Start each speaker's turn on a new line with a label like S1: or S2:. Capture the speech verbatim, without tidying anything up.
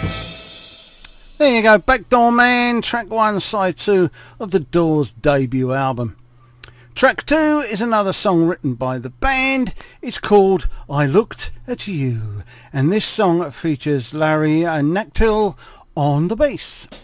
S1: There you go, Backdoor Man, track one, side two of the Doors' debut album. Track two is another song written by the band. It's called I Looked at You, and this song features Larry Knachtel on the bass.